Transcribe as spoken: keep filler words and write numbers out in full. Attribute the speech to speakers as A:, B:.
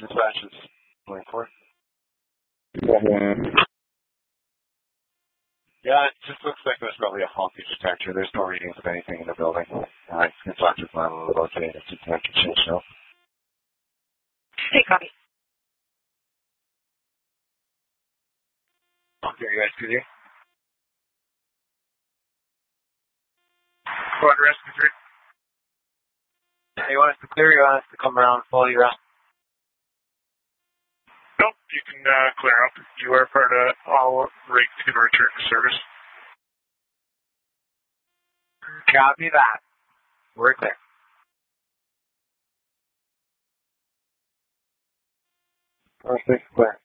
A: Dispatch is going for. Yeah, it just looks like there's probably a faulty detector. There's no readings of anything in the building. I can talk to Glenn a little about getting the detector changed out.
B: Hey, copy.
A: Okay, you guys good here?
C: Squad rescue three.
A: You want us to clear, you want us to come around and follow you around?
C: Nope, you can uh, clear up. You are part of all rig to return to service.
A: Copy that. We're clear. Four six clear.